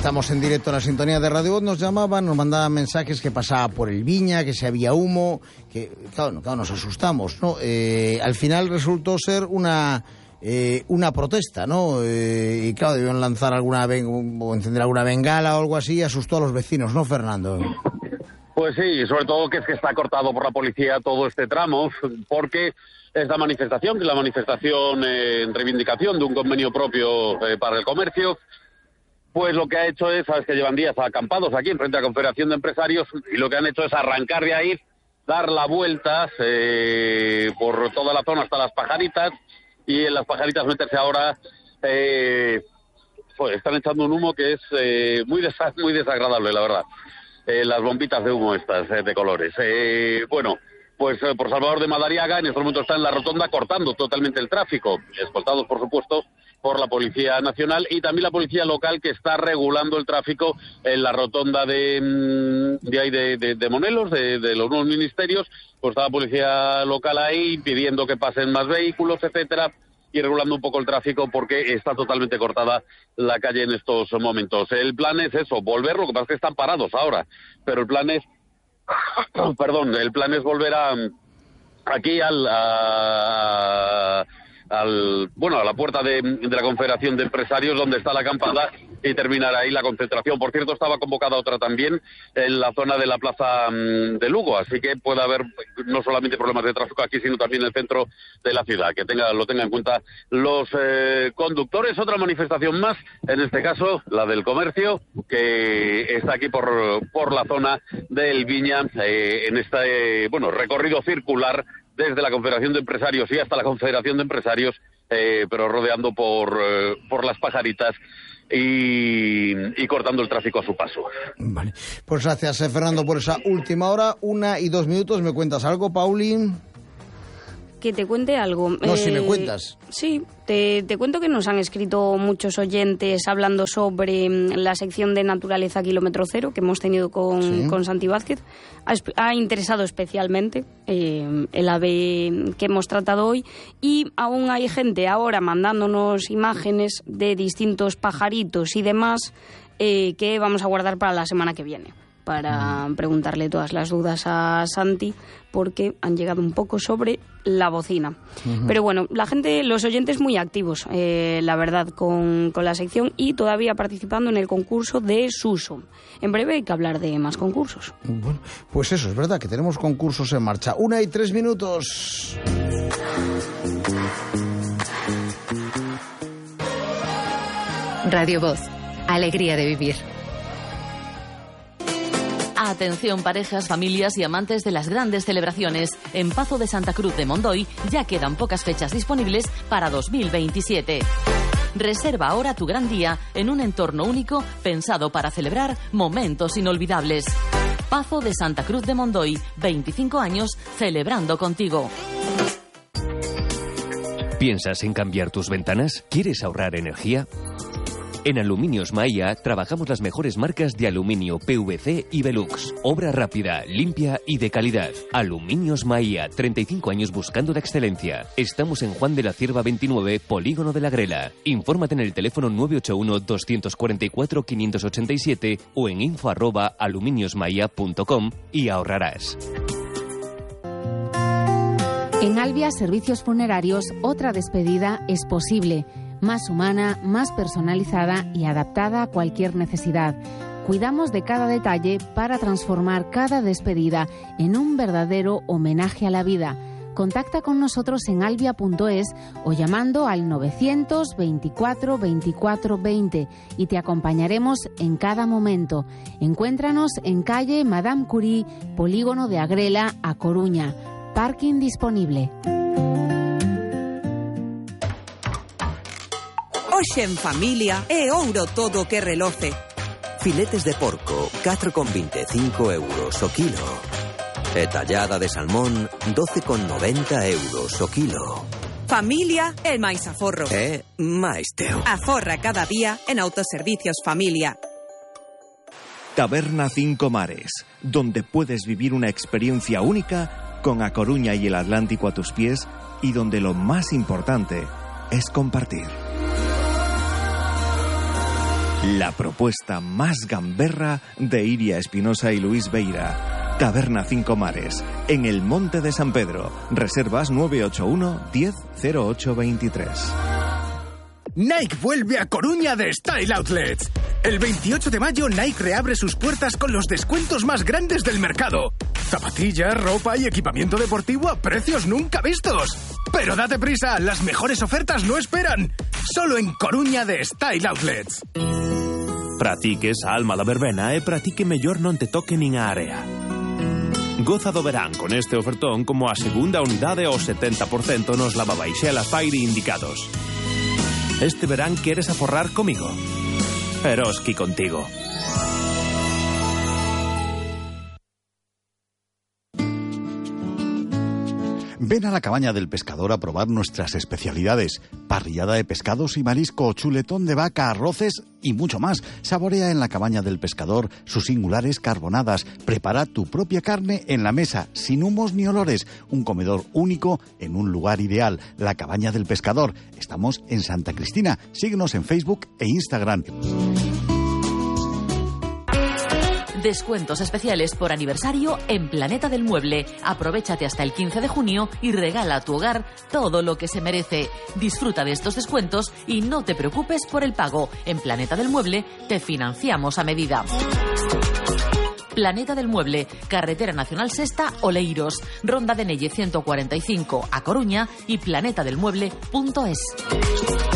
Estamos en directo en la sintonía de Radio Voz. Nos llamaban, nos mandaban mensajes que pasaba por el Viña, que si había humo, que claro, nos asustamos, ¿no? Al final resultó ser una protesta, ¿no? Y claro, debieron lanzar o encender alguna bengala o algo así, y asustó a los vecinos, ¿no, Fernando? Pues sí, sobre todo que es que está cortado por la policía todo este tramo, porque esta manifestación, que es la manifestación en reivindicación de un convenio propio para el comercio, pues lo que ha hecho es, sabes que llevan días acampados aquí en frente a la Confederación de Empresarios, y lo que han hecho es arrancar de ahí, dar la vuelta por toda la zona hasta Las Pajaritas, y en Las Pajaritas meterse ahora, pues están echando un humo que es muy desagradable, la verdad. Las bombitas de humo estas, de colores. Bueno, pues por Salvador de Madariaga, en este momento está en la rotonda cortando totalmente el tráfico, escoltados, por supuesto, por la Policía Nacional y también la Policía Local, que está regulando el tráfico en la rotonda de Monelos, de los nuevos ministerios. Pues está la Policía Local ahí pidiendo que pasen más vehículos, etcétera, y regulando un poco el tráfico porque está totalmente cortada la calle en estos momentos. El plan es eso, volver, lo que pasa es que están parados ahora, pero el plan es volver aquí a la puerta de la Confederación de Empresarios, donde está la acampada, y terminar ahí la concentración. Por cierto, estaba convocada otra también en la zona de la plaza de Lugo, así que puede haber no solamente problemas de tráfico aquí, sino también en el centro de la ciudad, que lo tengan en cuenta los conductores. Otra manifestación más, en este caso la del comercio, que está aquí por la zona del Viña, en este recorrido circular desde la Confederación de Empresarios y hasta la Confederación de Empresarios, pero rodeando por Las Pajaritas y cortando el tráfico a su paso. Vale, pues gracias, Fernando, por esa última hora. 1 y 2 minutos. ¿Me cuentas algo, Pauli? Que te cuente algo. No, si me cuentas. Sí, te cuento que nos han escrito muchos oyentes hablando sobre la sección de Naturaleza Kilómetro Cero que hemos tenido con Santi Vázquez. Ha interesado especialmente el ave que hemos tratado hoy, y aún hay gente ahora mandándonos imágenes de distintos pajaritos y demás que vamos a guardar para la semana que viene, para preguntarle todas las dudas a Santi, porque han llegado un poco sobre la bocina. Uh-huh. Pero bueno, los oyentes muy activos, la verdad, con la sección, y todavía participando en el concurso de Suso. En breve hay que hablar de más concursos. Bueno, pues eso, es verdad que tenemos concursos en marcha. 1 y 3 minutos. Radio Voz, alegría de vivir. Atención parejas, familias y amantes de las grandes celebraciones. En Pazo de Santa Cruz de Mondoy ya quedan pocas fechas disponibles para 2027. Reserva ahora tu gran día en un entorno único pensado para celebrar momentos inolvidables. Pazo de Santa Cruz de Mondoy, 25 años celebrando contigo. ¿Piensas en cambiar tus ventanas? ¿Quieres ahorrar energía? En Aluminios Maia trabajamos las mejores marcas de aluminio, PVC y Velux. Obra rápida, limpia y de calidad. Aluminios Maia, 35 años buscando la excelencia. Estamos en Juan de la Cierva 29, Polígono de la Grela. Infórmate en el teléfono 981-244-587 o en info@aluminiosmaia.com y ahorrarás. En Albia Servicios Funerarios, otra despedida es posible. Más humana, más personalizada y adaptada a cualquier necesidad. Cuidamos de cada detalle para transformar cada despedida en un verdadero homenaje a la vida. Contacta con nosotros en albia.es o llamando al 924 24 20 y te acompañaremos en cada momento. Encuéntranos en calle Madame Curie, Polígono de Agrela, A Coruña. Parking disponible. Hoxe en familia é ouro todo o que reloce. Filetes de porco, 4,25 euros o kilo. E tallada de salmón, 12,90 euros o kilo. Familia é máis aforro. É máis teu. Aforra cada día en Autoservicios Familia. Taberna Cinco Mares, donde puedes vivir una experiencia única con A Coruña y el Atlántico a tus pies, y donde lo más importante es compartir. La propuesta más gamberra de Iria Espinosa y Luis Beira. Taberna Cinco Mares, en el Monte de San Pedro. Reservas 981 10 08 23. Nike vuelve a Coruña de Style Outlets. El 28 de mayo Nike reabre sus puertas con los descuentos más grandes del mercado. Zapatillas, ropa y equipamiento deportivo a precios nunca vistos. Pero date prisa, las mejores ofertas no esperan. Solo en Coruña de Style Outlets. Pratiques a alma da verbena e pratique mellor non te toque nin a area. Goza do verán con este ofertón como a segunda unidade ao 70% nos lavabaixelas Fairy indicados. Este verán queres aforrar comigo. Eroski contigo. Ven a la Cabaña del Pescador a probar nuestras especialidades. Parrillada de pescados y marisco, chuletón de vaca, arroces y mucho más. Saborea en la Cabaña del Pescador sus singulares carbonadas. Prepara tu propia carne en la mesa, sin humos ni olores. Un comedor único en un lugar ideal. La Cabaña del Pescador. Estamos en Santa Cristina. Síguenos en Facebook e Instagram. Descuentos especiales por aniversario en Planeta del Mueble. Aprovéchate hasta el 15 de junio y regala a tu hogar todo lo que se merece. Disfruta de estos descuentos y no te preocupes por el pago. En Planeta del Mueble te financiamos a medida. Planeta del Mueble, Carretera Nacional Sexta, Oleiros, Ronda de Nelle 145 a Coruña y planetadelmueble.es.